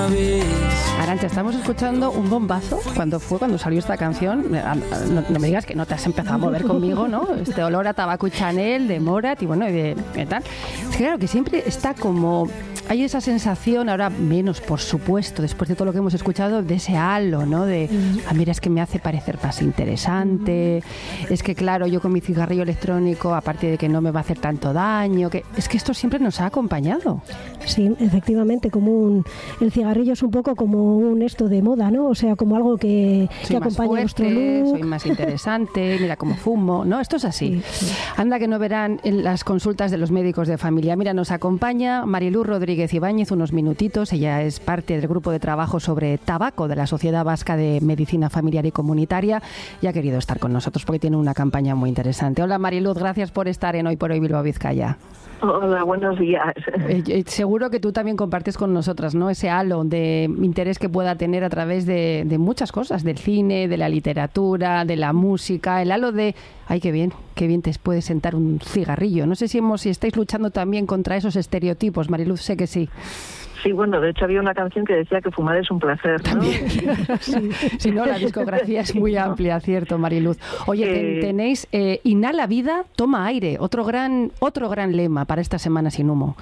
Arantxa, estamos escuchando un bombazo cuando salió esta canción. No me digas que no te has empezado a mover conmigo, ¿no? Este olor a tabaco y Chanel de Morat y bueno, y de tal. Es que claro, que siempre está como... Hay esa sensación, ahora menos, por supuesto, después de todo lo que hemos escuchado, de ese halo, ¿no? De, mira, es que me hace parecer más interesante, es que claro, yo con mi cigarrillo electrónico, aparte de que no me va a hacer tanto daño, es que esto siempre nos ha acompañado. Sí, efectivamente, el cigarrillo es un poco como un esto de moda, ¿no? O sea, como algo que acompaña fuerte, nuestro look. Soy más interesante, mira cómo fumo, ¿no? Esto es así. Sí. Anda que no verán en las consultas de los médicos de familia. Mira, nos acompaña Mariluz Rodríguez Ibáñez, unos minutitos. Ella es parte del grupo de trabajo sobre tabaco de la Sociedad Vasca de Medicina Familiar y Comunitaria y ha querido estar con nosotros porque tiene una campaña muy interesante. Hola Mariluz, gracias por estar en Hoy por Hoy Bilbao Vizcaya. Hola, buenos días. Seguro que tú también compartes con nosotras, ¿no? Ese halo de interés que pueda tener a través de muchas cosas, del cine, de la literatura, de la música, el halo de, ay, qué bien te puede sentar un cigarrillo. No sé si estáis luchando también contra esos estereotipos, Mariluz, sé que sí. Sí, bueno, de hecho había una canción que decía que fumar es un placer, ¿no? También. Sí, no, la discografía es muy amplia, cierto, Mariluz. Oye, tenéis Inhala vida, toma aire, otro gran lema para esta Semana sin Humo.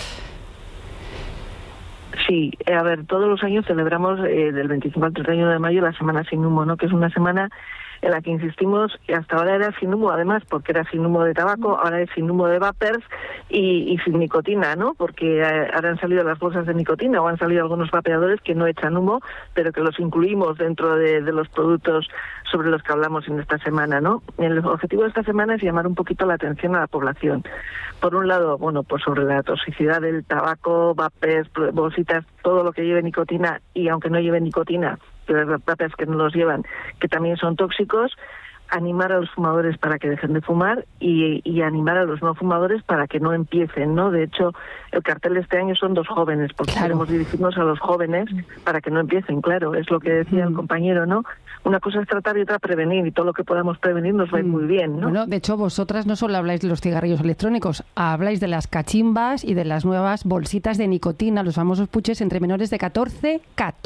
Sí, a ver, todos los años celebramos del 25 al 31 de mayo la Semana sin Humo, ¿no? Que es una semana en la que insistimos, hasta ahora era sin humo, además, porque era sin humo de tabaco, ahora es sin humo de vapers y sin nicotina, ¿no? Porque ahora han salido las bolsas de nicotina o han salido algunos vapeadores que no echan humo, pero que los incluimos dentro de los productos sobre los que hablamos en esta semana, ¿no? El objetivo de esta semana es llamar un poquito la atención a la población. Por un lado, bueno, pues sobre la toxicidad del tabaco, vapers, bolsitas, todo lo que lleve nicotina y aunque no lleve nicotina, pero las vapers que no los llevan, que también son tóxicos, animar a los fumadores para que dejen de fumar y animar a los no fumadores para que no empiecen, ¿no? De hecho, el cartel de este año son 2 jóvenes, porque queremos dirigirnos a los jóvenes para que no empiecen, claro, es lo que decía el compañero, ¿no? Una cosa es tratar y otra prevenir, y todo lo que podamos prevenir nos va a ir muy bien, ¿no? Bueno, de hecho, vosotras no solo habláis de los cigarrillos electrónicos, habláis de las cachimbas y de las nuevas bolsitas de nicotina, los famosos puches entre menores de 14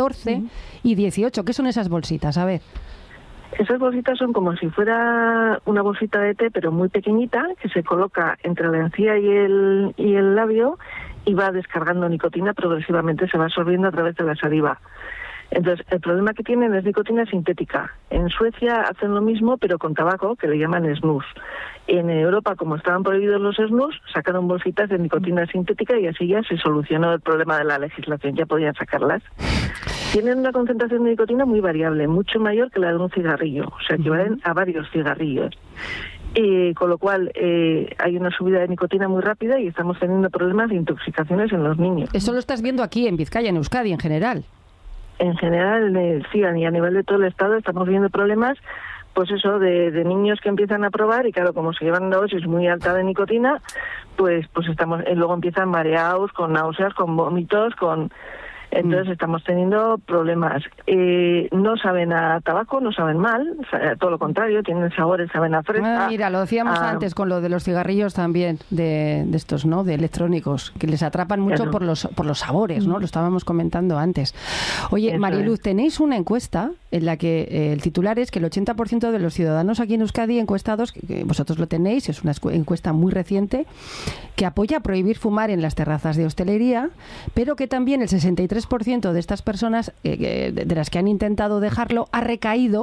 y 18. ¿Qué son esas bolsitas? A ver. Esas bolsitas son como si fuera una bolsita de té, pero muy pequeñita, que se coloca entre la encía y el labio y va descargando nicotina progresivamente, se va absorbiendo a través de la saliva. Entonces, el problema que tienen es nicotina sintética. En Suecia hacen lo mismo, pero con tabaco, que le llaman snus. En Europa, como estaban prohibidos los snus, sacaron bolsitas de nicotina sintética y así ya se solucionó el problema de la legislación, ya podían sacarlas. Tienen una concentración de nicotina muy variable, mucho mayor que la de un cigarrillo, o sea, equivalen a varios cigarrillos. Con lo cual hay una subida de nicotina muy rápida y estamos teniendo problemas de intoxicaciones en los niños. Eso lo estás viendo aquí en Vizcaya, en Euskadi en general. En general, sí, y a nivel de todo el Estado estamos viendo problemas, pues eso, de niños que empiezan a probar y claro, como se llevan una dosis muy alta de nicotina, pues estamos, luego empiezan mareados, con náuseas, con vómitos, entonces estamos teniendo problemas. No saben a tabaco, no saben mal, todo lo contrario, tienen sabores, saben a fresa. Mira, lo decíamos antes con lo de los cigarrillos también, de estos, ¿no? De electrónicos, que les atrapan mucho por los sabores, ¿no? Lo estábamos comentando antes. Oye, eso Mariluz, tenéis una encuesta en la que el titular es que el 80% de los ciudadanos aquí en Euskadi encuestados, que vosotros lo tenéis, es una encuesta muy reciente, que apoya prohibir fumar en las terrazas de hostelería, pero que también el 63% de estas personas, de las que han intentado dejarlo, ha recaído